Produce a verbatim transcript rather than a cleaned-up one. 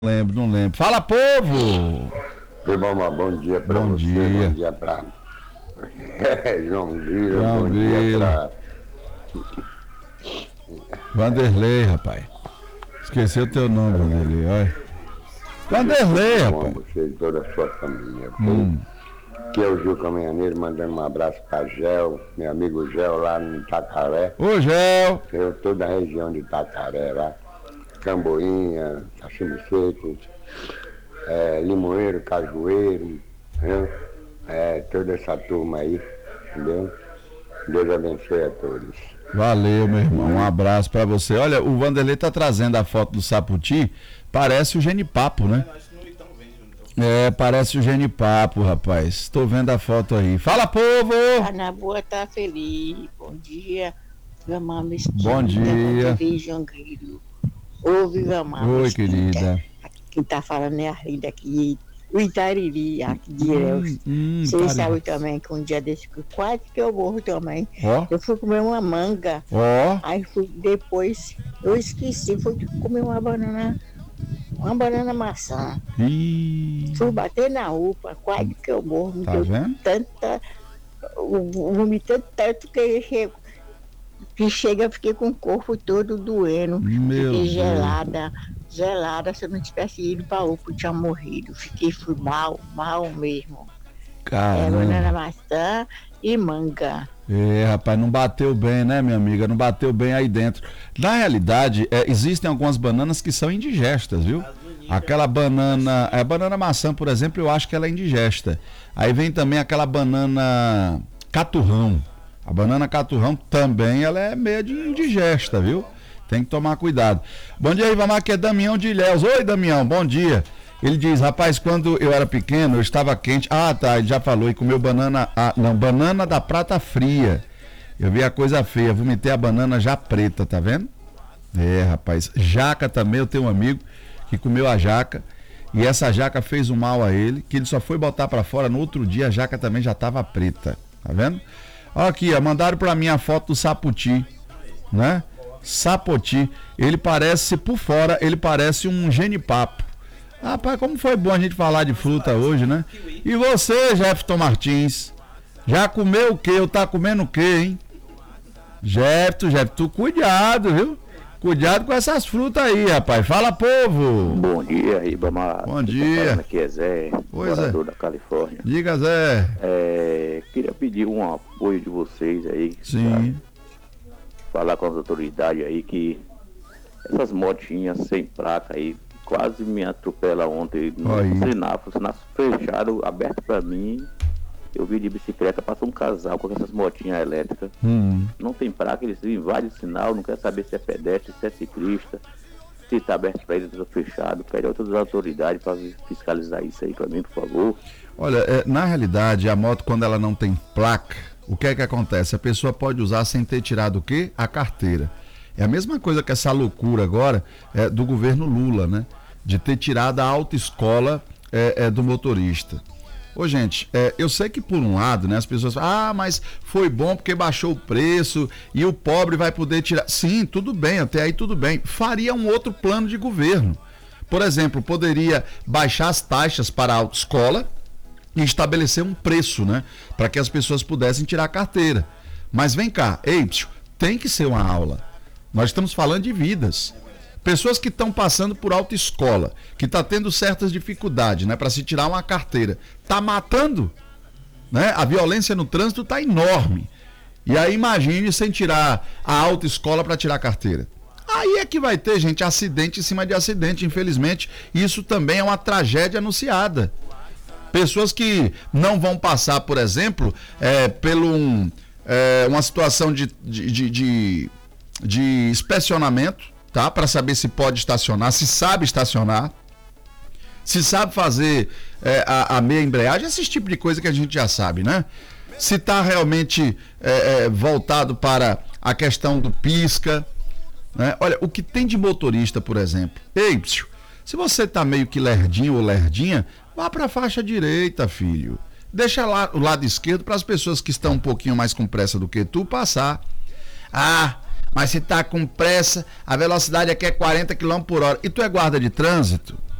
Lembro, não lembro. Fala, povo! Irmão, bom dia pra Bom você, dia. bom dia pra João Grilo, João bom Grilo. dia pra... Vanderlei, rapaz. Esqueci o teu nome, Vanderlei, olha. Vanderlei, Bom, rapaz. você e toda a sua família. Hum. Que é o Gil Caminhoneiro, mandando um abraço pra Gel, meu amigo Gel lá no Itacaré. Ô, Gel. Eu toda a região de Itacaré lá. Camboinha, Cachimbo Seco, é, Limoeiro, Cajueiro, né? É, toda essa turma aí, entendeu? Deus abençoe a todos. Valeu, meu irmão. Um abraço pra você. Olha, o Vanderlei tá trazendo a foto do Saputi. Parece o Genipapo, né? É, parece o Genipapo, rapaz. Tô vendo a foto aí. Fala, povo! Tá na boa, tá feliz. Bom dia, Vamar Mesquita. Bom dia. João Grilo. Ouve, Vamar Oi, Mesquita. querida. Quem tá falando é a Linda aqui, o Itariri, aqui de Ilhéus. Hum, Vocês Itariri. sabem também que um dia desse que quase que eu morro também. Ó, Eu fui comer uma manga. ó. Aí fui, depois eu esqueci, fui comer uma banana, uma banana maçã. Ih, Fui bater na UPA, quase que eu morro. Me tá deu vendo? tanta. Vomitei tanto que eu chego, que chega, eu fiquei com o corpo todo doendo. Meu Fiquei Deus. gelada, gelada. Se eu não tivesse ido pra UPA, eu tinha morrido. Fiquei fui mal, mal mesmo. É, banana Caramba. maçã e manga. É, rapaz, não bateu bem, né, minha amiga? Não bateu bem aí dentro. Na realidade, é, existem algumas bananas que são indigestas, viu? Aquela banana, a banana maçã, por exemplo, eu acho que ela é indigesta. Aí vem também aquela banana caturrão. A banana caturrão também, ela é meio de indigesta, viu? Tem que tomar cuidado. Bom dia, Ivamar, aqui é Damião de Ilhéus. Oi, Damião, bom dia. Ele diz, rapaz, quando eu era pequeno, eu estava quente. Ah, tá, ele já falou, e comeu banana, ah, não, banana da prata fria. Eu vi a coisa feia, vomitei a banana já preta, tá vendo? É, rapaz, jaca também, eu tenho um amigo que comeu a jaca, e essa jaca fez um mal a ele, que ele só foi botar pra fora, no outro dia a jaca também já tava preta, tá vendo? Ó aqui, ó, mandaram pra mim a foto do Saputi, né? Sapoti, ele parece, por fora, ele parece um genipapo. Rapaz, como foi bom a gente falar de fruta hoje, né? E você, Jefferson Martins, já comeu o quê? Ou tá comendo o quê, hein? Jefferson, Jefferson, tu cuidado, viu? Cuidado com essas frutas aí, rapaz. Fala, povo! Bom dia, Ribamar. Bom dia. Aqui é Zé, Pois morador da Califórnia. Diga, Zé. É, queria pedir um apoio de vocês aí. Sim. pra Falar com as autoridades aí que essas motinhas sem placa aí quase me atropela ontem no Aí. semáforo, semáforo fechado, aberto pra mim. Eu vi de bicicleta, passou um casal com essas motinhas elétricas. Hum. Não tem placa, eles invadem o sinal, não quer saber se é pedestre, se é ciclista, se está aberto para eles ou fechado. Pede a outras autoridades para fiscalizar isso aí para mim, por favor. Olha, é, na realidade, a moto, quando ela não tem placa, o que é que acontece? A pessoa pode usar sem ter tirado o quê? A carteira. É a mesma coisa que essa loucura agora é, do governo Lula, né? De ter tirado a autoescola é, é, do motorista. Ô, gente, é, eu sei que por um lado, né, as pessoas falam, ah, mas foi bom porque baixou o preço e o pobre vai poder tirar. Sim, tudo bem, até aí tudo bem. Faria um outro plano de governo. Por exemplo, poderia baixar as taxas para a autoescola e estabelecer um preço, né, para que as pessoas pudessem tirar a carteira. Mas vem cá, ei, psiu, tem que ser uma aula. Nós estamos falando de vidas. Pessoas que estão passando por autoescola, que está tendo certas dificuldades, né, para se tirar uma carteira, tá matando, né? A violência no trânsito tá enorme. E aí imagine sem tirar a autoescola para tirar a carteira. Aí é que vai ter, gente, acidente em cima de acidente, infelizmente. Isso também é uma tragédia anunciada. Pessoas que não vão passar, por exemplo, é, pelo um, é, uma situação de, de, de, de, de inspecionamento, tá? Para saber se pode estacionar, se sabe estacionar, se sabe fazer é, a, a meia embreagem, esse tipo de coisa que a gente já sabe, né? Se está realmente é, é, voltado para a questão do pisca, né? Olha, o que tem de motorista, por exemplo, ei, psiu, se você tá meio que lerdinho ou lerdinha, vá para a faixa direita, filho. Deixa lá o lado esquerdo para as pessoas que estão um pouquinho mais com pressa do que tu passar. Ah, mas se tá com pressa, a velocidade aqui é quarenta quilômetros por hora. E tu é guarda de trânsito?